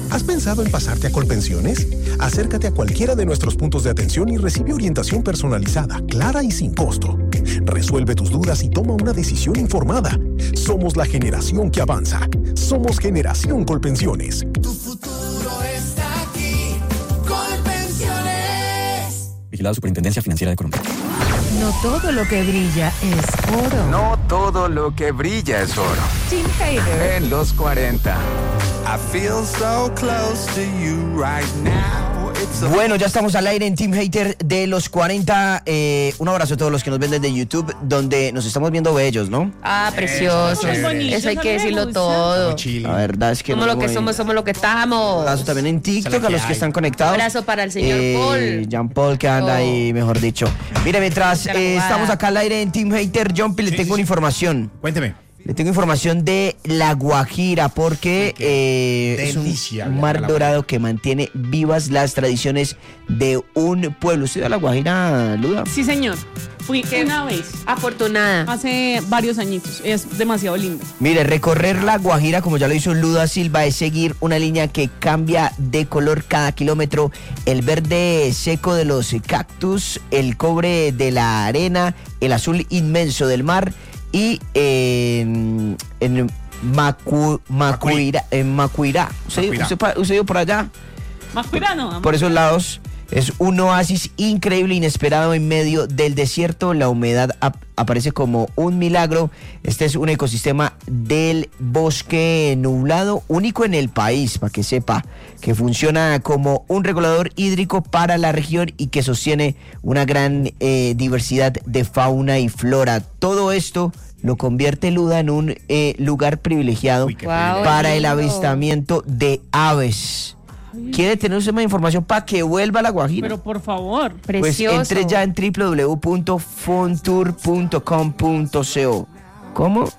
¿Has pensado en pasarte a Colpensiones? Acércate a cualquiera de nuestros puntos de atención y recibe orientación personalizada, clara y sin costo. Resuelve tus dudas y toma una decisión informada. Somos la generación que avanza. Somos Generación Colpensiones. Tu futuro está aquí. Colpensiones. Vigilado Superintendencia Financiera de Colombia. No todo lo que brilla es oro. No todo lo que brilla es oro. Tim Hater. En los 40. I feel so close to you right now. Bueno, ya estamos al aire en Team Hater de los 40. Un abrazo a todos los que nos ven desde YouTube, donde nos estamos viendo bellos, ¿no? Ah, preciosos. Eso hay que decirlo todo. La verdad es que somos lo que somos, somos lo que estamos. Un abrazo también en TikTok a los que están conectados. Un abrazo para el señor Paul. Jean Paul, que anda ahí, mejor dicho. Mire, mientras estamos acá al aire en Team Hater, Jumpy, le tengo una información. Cuénteme. Le tengo información de La Guajira, porque es un mar dorado que mantiene vivas las tradiciones de un pueblo. ¿Usted va a La Guajira, Luda? Sí, señor. Fui una vez. Afortunada. Hace varios añitos. Es demasiado lindo. Mire, recorrer La Guajira, como ya lo hizo Luda Silva, es seguir una línea que cambia de color cada kilómetro. El verde seco de los cactus, el cobre de la arena, el azul inmenso del mar. Y en Macuirá, ¿usted ido por allá? Macuirá no. Por esos lados. Es un oasis increíble, inesperado en medio del desierto. La humedad aparece como un milagro. Este es un ecosistema del bosque nublado, único en el país, para que sepa, que funciona como un regulador hídrico para la región y que sostiene una gran diversidad de fauna y flora. Todo esto lo convierte, Luda, en un lugar privilegiado para el avistamiento de aves. ¿Quiere tener usted más información para que vuelva a La Guajira? Pero por favor. Pues entre ya en www.fontour.com.co. ¿Cómo?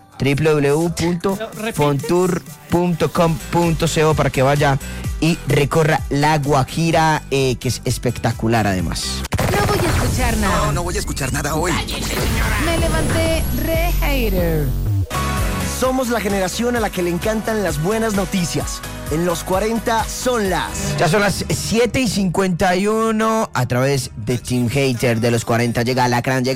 www.fontour.com.co para que vaya y recorra La Guajira, que es espectacular además. No voy a escuchar nada. No voy a escuchar nada hoy. Me levanté re hater. Somos la generación a la que le encantan las buenas noticias. En los 40 son las... Ya son las 7:51 a través de Team Hater de los 40. Llega Alacrán, llega